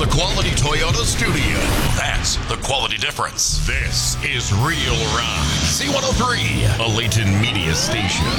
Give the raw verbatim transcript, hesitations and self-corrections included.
the Quality Toyota studio. That's the quality difference. This is Real Rock. C one oh three, a Layton media station.